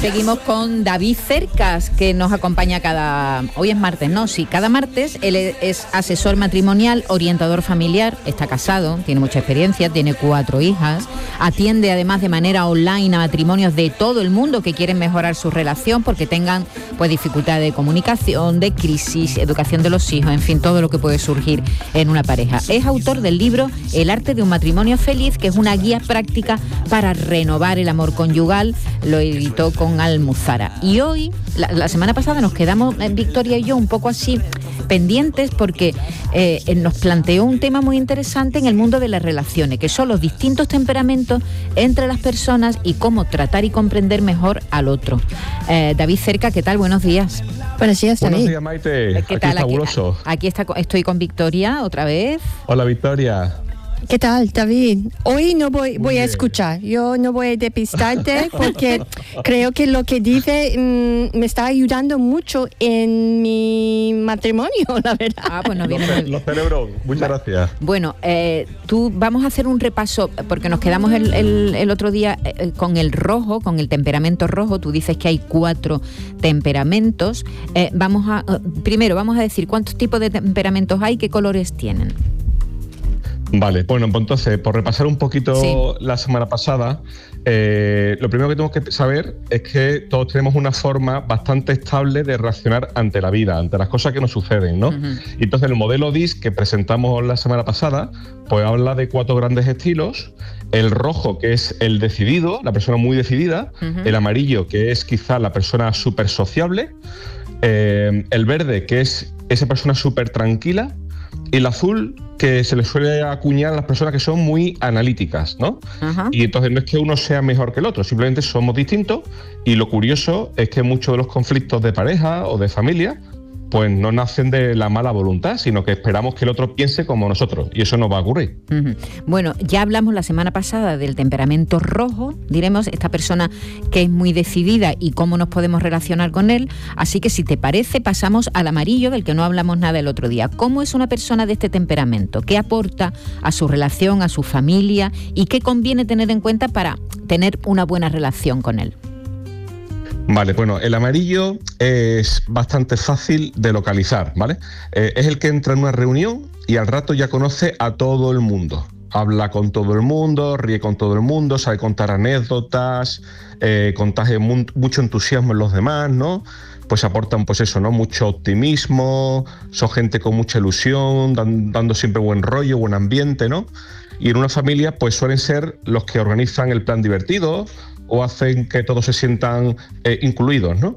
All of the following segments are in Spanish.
Seguimos con David Cercas, que nos acompaña hoy es martes, ¿no? Sí, cada martes. Él es asesor matrimonial, orientador familiar, está casado, tiene mucha experiencia, tiene 4 hijas, atiende además de manera online a matrimonios de todo el mundo que quieren mejorar su relación porque tengan pues dificultades de comunicación, de crisis, educación de los hijos, en fin, todo lo que puede surgir en una pareja. Es autor del libro El arte de un matrimonio feliz, que es una guía práctica para renovar el amor conyugal. Lo editó con Almuzara. Y hoy, la semana pasada, nos quedamos, Victoria y yo, un poco así pendientes porque nos planteó un tema muy interesante en el mundo de las relaciones, que son los distintos temperamentos entre las personas y cómo tratar y comprender mejor al otro. David Cerca, ¿qué tal? Buenos días. Buenos días, David. Buenos días, Maite. ¿Qué tal? Fabuloso. Aquí estoy con Victoria otra vez. Hola, Victoria. ¿Qué tal, David? Hoy no voy a escuchar, yo no voy a despistarte porque creo que lo que dice me está ayudando mucho en mi matrimonio, la verdad. Ah, pues nos viene muy bien. Lo celebro, muchas gracias. Bueno, vamos a hacer un repaso, porque nos quedamos el otro día con el rojo, con el temperamento rojo. Tú dices que hay 4 temperamentos. Primero vamos a decir cuántos tipos de temperamentos hay, qué colores tienen. Vale, bueno, pues entonces, por repasar un poquito la semana pasada, lo primero que tenemos que saber es que todos tenemos una forma bastante estable de reaccionar ante la vida, ante las cosas que nos suceden, ¿no? Uh-huh. Y entonces el modelo DISC que presentamos la semana pasada, pues habla de 4 grandes estilos. El rojo, que es el decidido, la persona muy decidida. Uh-huh. El amarillo, que es quizá la persona súper sociable. El verde, que es esa persona súper tranquila. Y el azul, que se le suele acuñar a las personas que son muy analíticas, ¿no? Uh-huh. Y entonces no es que uno sea mejor que el otro, simplemente somos distintos. Y lo curioso es que muchos de los conflictos de pareja o de familia pues no nacen de la mala voluntad, sino que esperamos que el otro piense como nosotros, y eso no va a ocurrir. Uh-huh. Bueno, ya hablamos la semana pasada del temperamento rojo, diremos, esta persona que es muy decidida y cómo nos podemos relacionar con él, así que si te parece pasamos al amarillo, del que no hablamos nada el otro día. ¿Cómo es una persona de este temperamento? ¿Qué aporta a su relación, a su familia, y qué conviene tener en cuenta para tener una buena relación con él? Vale, bueno, el amarillo es bastante fácil de localizar, ¿vale? Es el que entra en una reunión y al rato ya conoce a todo el mundo. Habla con todo el mundo, ríe con todo el mundo, sabe contar anécdotas, contagia mucho entusiasmo en los demás, ¿no? Pues aportan, pues eso, ¿no? Mucho optimismo, son gente con mucha ilusión, dando siempre buen rollo, buen ambiente, ¿no? Y en una familia, pues suelen ser los que organizan el plan divertido o hacen que todos se sientan incluidos, ¿no?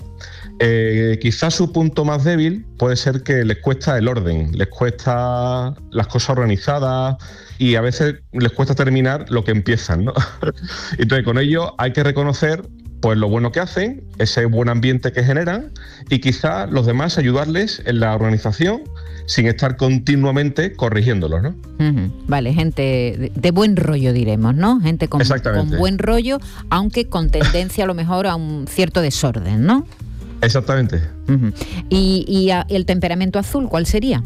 Quizás su punto más débil puede ser que les cuesta el orden, les cuesta las cosas organizadas y a veces les cuesta terminar lo que empiezan, ¿no? Entonces con ello hay que reconocer pues lo bueno que hacen, ese buen ambiente que generan, y quizás los demás ayudarles en la organización sin estar continuamente corrigiéndolos, ¿no? Uh-huh. Vale, gente de buen rollo, diremos, ¿no? Gente con buen rollo, aunque con tendencia a lo mejor a un cierto desorden, ¿no? Exactamente. Uh-huh. ¿Y el temperamento azul cuál sería?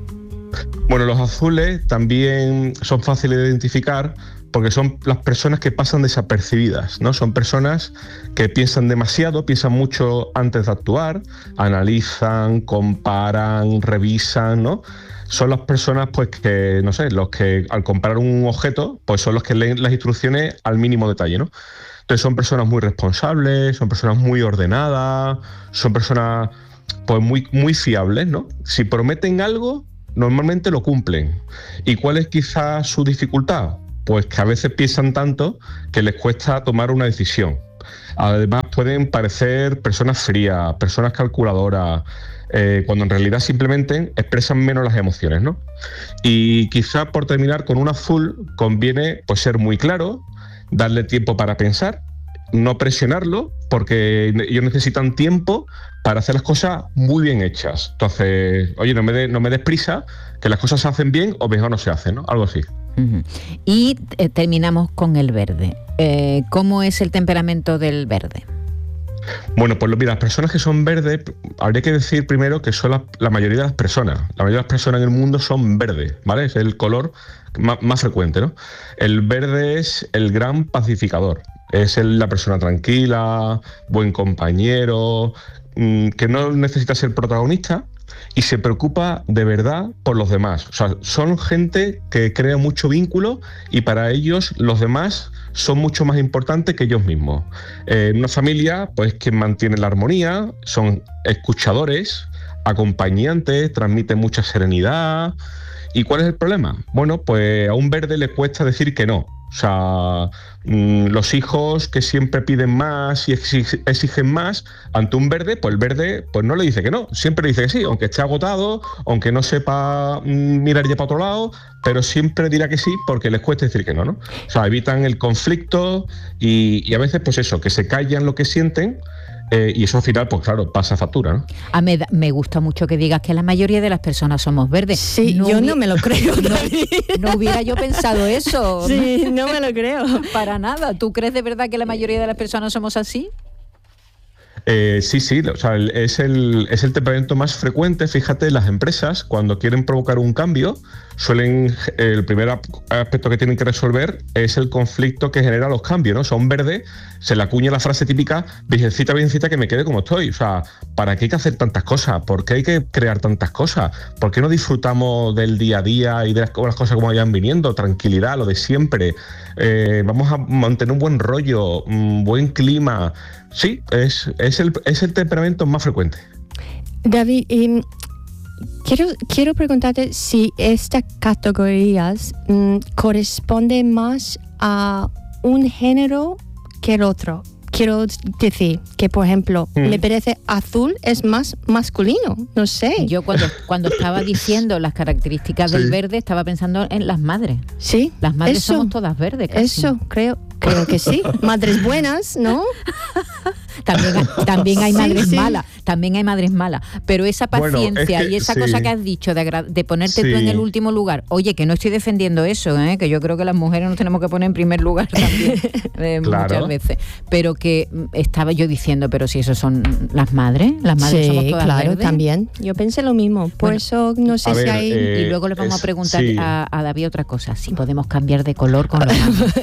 Bueno, los azules también son fáciles de identificar porque son las personas que pasan desapercibidas, ¿no? Son personas que piensan demasiado, piensan mucho antes de actuar, analizan, comparan, revisan, ¿no? Son las personas pues que, no sé, los que al comprar un objeto, pues son los que leen las instrucciones al mínimo detalle, ¿no? Entonces son personas muy responsables, son personas muy ordenadas, son personas pues muy fiables, ¿no? Si prometen algo, normalmente lo cumplen. ¿Y cuál es quizás su dificultad? Pues que a veces piensan tanto que les cuesta tomar una decisión. Además pueden parecer personas frías, personas calculadoras, cuando en realidad simplemente expresan menos las emociones, ¿no? Y quizás por terminar con un azul conviene pues ser muy claro, darle tiempo para pensar, no presionarlo, porque ellos necesitan tiempo para hacer las cosas muy bien hechas. Entonces, oye, no me des prisa, que las cosas se hacen bien o mejor no se hacen, ¿no? Algo así. Uh-huh. Y terminamos con el verde. ¿Cómo es el temperamento del verde? Bueno, pues mira, las personas que son verdes, habría que decir primero que son la mayoría de las personas. La mayoría de las personas en el mundo son verdes, ¿vale? Es el color más frecuente, ¿no? El verde es el gran pacificador. Es la persona tranquila, buen compañero, que no necesita ser protagonista y se preocupa de verdad por los demás. O sea, son gente que crea mucho vínculo y para ellos los demás son mucho más importantes que ellos mismos. En una familia, pues quien mantiene la armonía, son escuchadores, acompañantes, transmiten mucha serenidad. ¿Y cuál es el problema? Bueno, pues a un verde le cuesta decir que no. O sea, los hijos que siempre piden más y exigen más, ante un verde, pues el verde pues no le dice que no, siempre le dice que sí, aunque esté agotado, aunque no sepa mirar ya para otro lado, pero siempre dirá que sí porque les cuesta decir que no, ¿no? O sea, evitan el conflicto y a veces pues eso, que se callan lo que sienten. Y eso al final, pues claro, pasa factura, ¿no? Me gusta mucho que digas que la mayoría de las personas somos verdes. Sí, yo no me lo creo. No hubiera yo pensado eso. Sí, no me lo creo. Para nada. ¿Tú crees de verdad que la mayoría de las personas somos así? Sí, o sea, es el temperamento más frecuente. Fíjate, las empresas cuando quieren provocar un cambio el primer aspecto que tienen que resolver es el conflicto que genera los cambios, ¿no? O sea, un verde se le acuña la frase típica, virgencita que me quede como estoy. O sea, ¿para qué hay que hacer tantas cosas? ¿Por qué hay que crear tantas cosas? ¿Por qué no disfrutamos del día a día y de las cosas como vayan viniendo? Tranquilidad, lo de siempre. Vamos a mantener un buen rollo, un buen clima. Sí, es el temperamento más frecuente. David, quiero preguntarte si estas categorías corresponden más a un género que el otro. Quiero decir que, por ejemplo, me parece azul es más masculino, no sé. Yo cuando estaba diciendo las características del verde, estaba pensando en las madres. Sí. Las madres somos todas verdes, casi. Eso, creo que sí. Madres buenas, ¿no? También hay madres malas, también hay madres malas, pero esa paciencia y esa cosa que has dicho de ponerte tú en el último lugar, oye, que no estoy defendiendo eso, que yo creo que las mujeres nos tenemos que poner en primer lugar también muchas veces, pero que estaba yo diciendo, pero si eso son las madres somos todas verdes. También, yo pensé lo mismo, por eso no sé si hay... Y luego le vamos a preguntar a David otra cosa, si podemos cambiar de color con los años.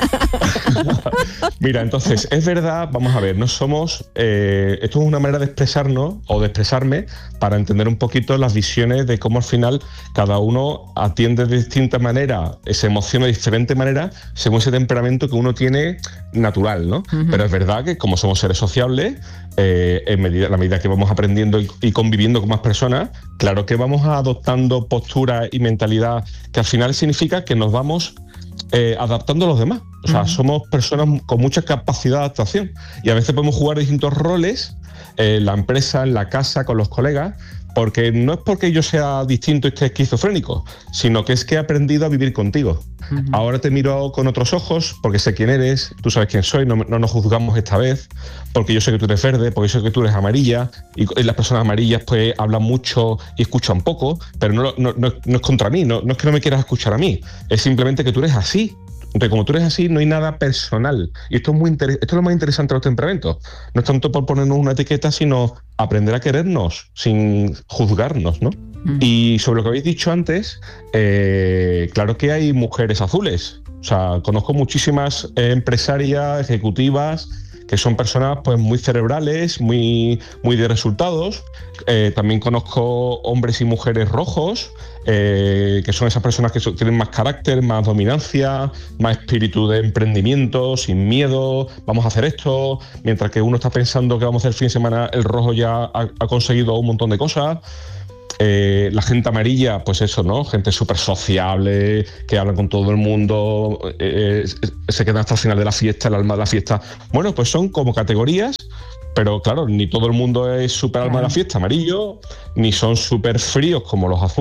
Mira, entonces, es verdad, vamos a ver, no somos... esto es una manera de expresarnos o de expresarme para entender un poquito las visiones de cómo al final cada uno atiende de distinta manera, se emociona de diferente manera según ese temperamento que uno tiene natural, ¿no? Uh-huh. Pero es verdad que como somos seres sociables, la medida que vamos aprendiendo y conviviendo con más personas, claro que vamos adoptando postura y mentalidad que al final significa que nos vamos... adaptando a los demás. O sea, somos personas con mucha capacidad de adaptación y a veces podemos jugar distintos roles en la empresa, en la casa, con los colegas, porque no es porque yo sea distinto y esté esquizofrénico, sino que es que he aprendido a vivir contigo. Uh-huh. Ahora te miro con otros ojos porque sé quién eres, tú sabes quién soy, no nos juzgamos esta vez, porque yo sé que tú eres verde, porque yo sé que tú eres amarilla, y las personas amarillas pues hablan mucho y escuchan poco, pero no es contra mí, no es que no me quieras escuchar a mí, es simplemente que tú eres así. Entonces, como tú eres así, no hay nada personal. Y esto es lo más interesante de los temperamentos. No es tanto por ponernos una etiqueta, sino aprender a querernos sin juzgarnos, ¿no? Y sobre lo que habéis dicho antes, claro que hay mujeres azules. O sea, conozco muchísimas empresarias, ejecutivas, que son personas pues muy cerebrales, muy de resultados. También conozco hombres y mujeres rojos, que son esas personas que tienen más carácter, más dominancia, más espíritu de emprendimiento, sin miedo, vamos a hacer esto, mientras que uno está pensando que vamos a hacer el fin de semana, el rojo ya ha conseguido un montón de cosas. La gente amarilla, pues eso, ¿no? Gente súper sociable, que habla con todo el mundo, se quedan hasta el final de la fiesta, el alma de la fiesta. Bueno, pues son como categorías, pero claro, ni todo el mundo es súper alma de la fiesta amarillo, ni son súper fríos como los azules.